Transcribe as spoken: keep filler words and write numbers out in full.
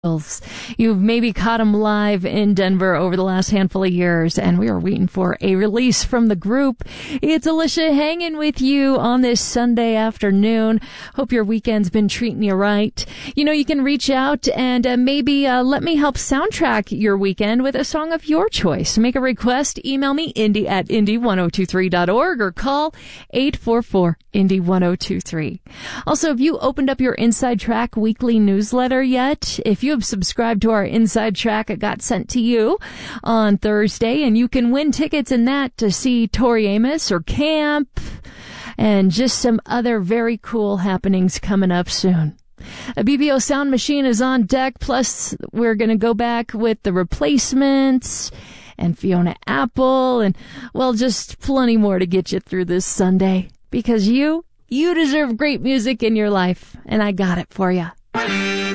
You've maybe caught them live in Denver over the last handful of years, and we are waiting for a release from the group. It's Alicia hanging with you on this Sunday afternoon. Hope your weekend's been treating you right. You know, you can reach out and uh, maybe uh, let me help soundtrack your weekend with a song of your choice. Make a request, email me, indy at indy ten twenty-three dot org, or call eight four four indy ten twenty-three. Also, have you opened up your Inside Track weekly newsletter yet? If you have subscribed to our Inside Track, it got sent to you on Thursday, and you can win tickets in that to see Tori Amos or Camp and just some other very cool happenings coming up soon. A B B O Sound Machine is on deck, plus we're going to go back with The Replacements and Fiona Apple and, well, just plenty more to get you through this Sunday, because you, you deserve great music in your life, and I got it for you.